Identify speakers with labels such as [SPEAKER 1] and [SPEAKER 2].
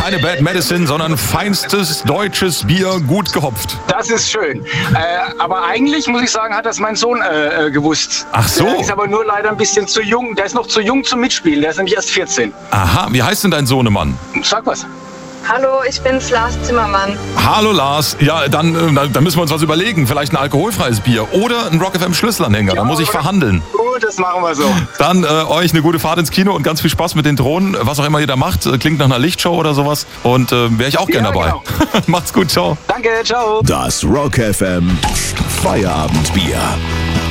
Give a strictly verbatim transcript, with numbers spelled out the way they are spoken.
[SPEAKER 1] keine Bad Medicine, sondern feinstes deutsches Bier, gut gehopft.
[SPEAKER 2] Das ist schön. Äh, aber eigentlich, muss ich sagen, hat das mein Sohn äh, gewusst.
[SPEAKER 1] Ach so.
[SPEAKER 2] Der ist aber nur leider ein bisschen zu jung. Der ist noch zu jung zum Mitspielen. Der ist nämlich erst vierzehn.
[SPEAKER 1] Aha, wie heißt denn dein Sohnemann?
[SPEAKER 2] Sag was.
[SPEAKER 3] Hallo, ich bin's, Lars Zimmermann.
[SPEAKER 1] Hallo Lars. Ja, dann, äh, dann müssen wir uns was überlegen. Vielleicht ein alkoholfreies Bier oder ein Rock F M Schlüsselanhänger. Da muss ich verhandeln.
[SPEAKER 2] Gut, das machen wir so.
[SPEAKER 1] Dann äh, euch eine gute Fahrt ins Kino und ganz viel Spaß mit den Drohnen. Was auch immer ihr da macht, äh, klingt nach einer Lichtshow oder sowas. Und äh, wäre ich auch gern
[SPEAKER 2] Ja,
[SPEAKER 1] dabei.
[SPEAKER 2] genau.
[SPEAKER 1] Macht's gut, ciao.
[SPEAKER 2] Danke, ciao.
[SPEAKER 4] Das Rock F M Feierabendbier.